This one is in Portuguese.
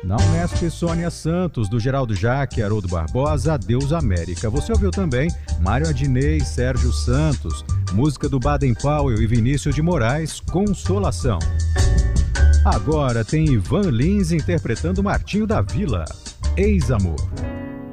Na Unesp, Sônia Santos, do Geraldo Jaque, Haroldo Barbosa, Adeus América. Você ouviu também Mário Adnet e Sérgio Santos, música do Baden Powell e Vinícius de Moraes, Consolação. Agora tem Ivan Lins interpretando Martinho da Vila, Ex-Amor.